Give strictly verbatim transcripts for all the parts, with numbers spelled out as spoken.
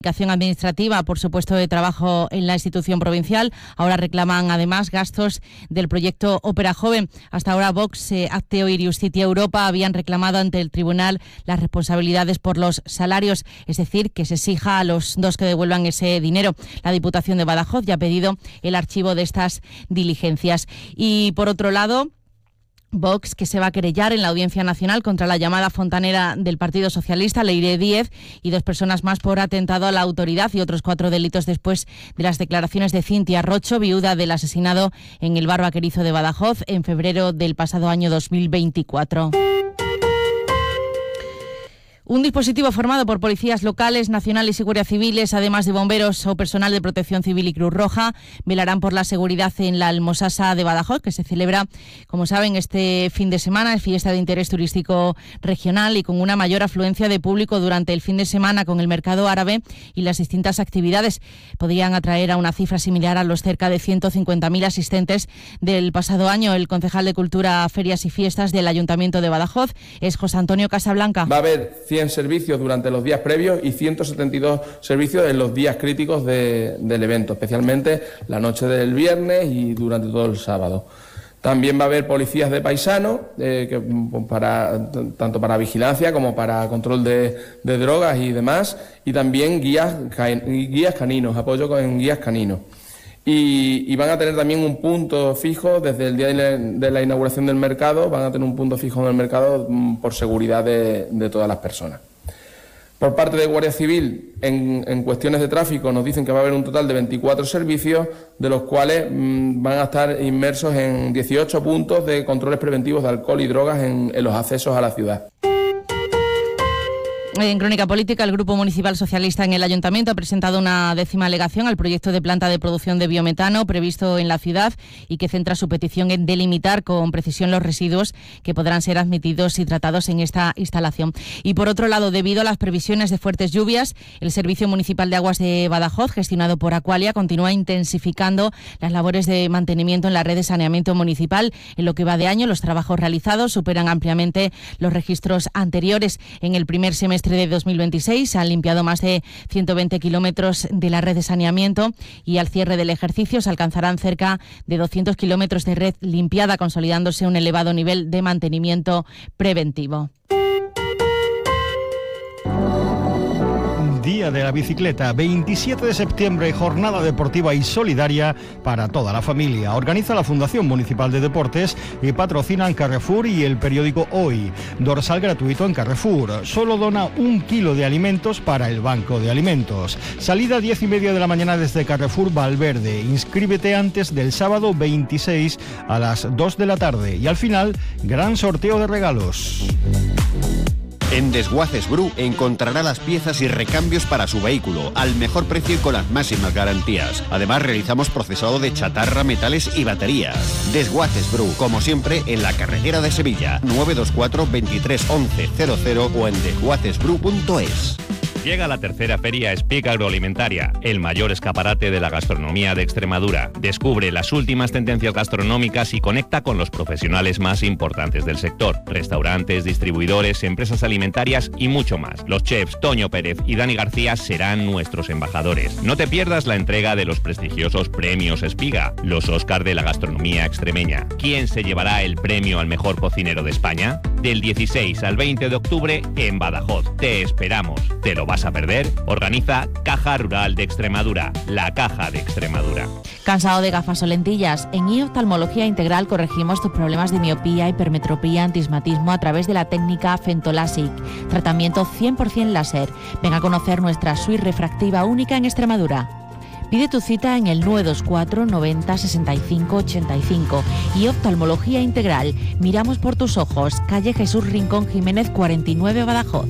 administrativa por su puesto de trabajo en la institución provincial. Ahora reclaman además gastos del proyecto Ópera Joven. Hasta ahora Vox, eh, Acteo y Justicia Europa habían reclamado ante el tribunal las responsabilidades por los salarios, es decir, que se exija a los dos que devuelvan ese dinero. La Diputación de Badajoz ya ha pedido el archivo de estas diligencias. Y por otro lado, Vox, que se va a querellar en la Audiencia Nacional contra la llamada fontanera del Partido Socialista, Leire Díez, y dos personas más por atentado a la autoridad y otros cuatro delitos después de las declaraciones de Cintia Rocho, viuda del asesinado en el bar Vaquerizo de Badajoz en febrero del pasado año dos mil veinticuatro. Un dispositivo formado por policías locales, nacionales y guardias civiles, además de bomberos o personal de Protección Civil y Cruz Roja, velarán por la seguridad en la Almosasa de Badajoz, que se celebra, como saben, este fin de semana, es fiesta de interés turístico regional y con una mayor afluencia de público durante el fin de semana con el mercado árabe y las distintas actividades. Podrían atraer a una cifra similar a los cerca de ciento cincuenta mil asistentes del pasado año. El concejal de Cultura, Ferias y Fiestas del Ayuntamiento de Badajoz es José Antonio Casablanca. Va a haber cien servicios durante los días previos y ciento setenta y dos servicios en los días críticos de, del evento, especialmente la noche del viernes y durante todo el sábado. También va a haber policías de paisanos, eh, que, para, tanto para vigilancia como para control de, de drogas y demás, y también guías, guías caninos, apoyo con guías caninos. Y, y van a tener también un punto fijo desde el día de la, de la inauguración del mercado, van a tener un punto fijo en el mercado m, por seguridad de, de todas las personas. Por parte de Guardia Civil, en, en cuestiones de tráfico, nos dicen que va a haber un total de veinticuatro servicios, de los cuales m, van a estar inmersos en dieciocho puntos de controles preventivos de alcohol y drogas en, en los accesos a la ciudad. En Crónica Política, el Grupo Municipal Socialista en el Ayuntamiento ha presentado una décima alegación al proyecto de planta de producción de biometano previsto en la ciudad y que centra su petición en delimitar con precisión los residuos que podrán ser admitidos y tratados en esta instalación. Y por otro lado, debido a las previsiones de fuertes lluvias, el Servicio Municipal de Aguas de Badajoz, gestionado por Aqualia, continúa intensificando las labores de mantenimiento en la red de saneamiento municipal. En lo que va de año, los trabajos realizados superan ampliamente los registros anteriores. En el primer semestre de dos mil veintiséis se han limpiado más de ciento veinte kilómetros de la red de saneamiento y al cierre del ejercicio se alcanzarán cerca de doscientos kilómetros de red limpiada, consolidándose un elevado nivel de mantenimiento preventivo. Día de la Bicicleta, veintisiete de septiembre, jornada deportiva y solidaria para toda la familia. Organiza la Fundación Municipal de Deportes y patrocinan Carrefour y el periódico Hoy. Dorsal gratuito en Carrefour. Solo dona un kilo de alimentos para el Banco de Alimentos. Salida diez y media de la mañana desde Carrefour Valverde. Inscríbete antes del sábado veintiséis a las dos de la tarde. Y al final, gran sorteo de regalos. En Desguaces Bru encontrará las piezas y recambios para su vehículo al mejor precio y con las máximas garantías. Además, realizamos procesado de chatarra, metales y baterías. Desguaces Bru, como siempre, en la carretera de Sevilla, nueve dos cuatro, veintitrés, once, cero cero o en desguaces bru punto es. Llega la tercera Feria Speak Agroalimentaria, el mayor escaparate de la gastronomía de Extremadura. Descubre las últimas tendencias gastronómicas y conecta con los profesionales más importantes del sector. Restaurantes, distribuidores, empresas alimentarias y mucho más. Los chefs Toño Pérez y Dani García serán nuestros embajadores. No te pierdas la entrega de los prestigiosos premios Espiga, los Óscar de la gastronomía extremeña. ¿Quién se llevará el premio al mejor cocinero de España? Del dieciséis al veinte de octubre en Badajoz. Te esperamos. ¿Te lo vas a perder? Organiza Caja Rural de Extremadura, la Caja de Extremadura. ¿Cansado de gafas o lentillas? En I Oftalmología Integral corregimos tus problemas de miopía, hipermetropía, antismatismo a través de la técnica Fentolasic. Tratamiento cien por ciento láser. Ven a conocer nuestra suite refractiva única en Extremadura. Pide tu cita en el nueve dos cuatro, noventa, sesenta y cinco, ochenta y cinco. Y Oftalmología Integral. Miramos por tus ojos. Calle Jesús Rincón Jiménez cuarenta y nueve, Badajoz.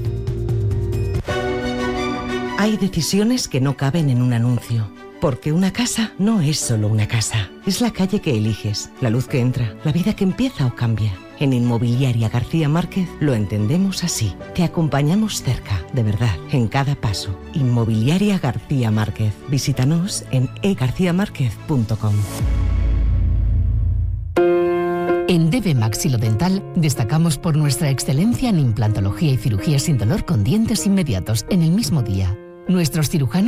Hay decisiones que no caben en un anuncio, porque una casa no es solo una casa, es la calle que eliges, la luz que entra, la vida que empieza o cambia. En Inmobiliaria García Márquez lo entendemos así. Te acompañamos cerca, de verdad, en cada paso. Inmobiliaria García Márquez. Visítanos en e garcía márquez punto com. En D B Maxilodental destacamos por nuestra excelencia en implantología y cirugía sin dolor con dientes inmediatos en el mismo día. Nuestros cirujanos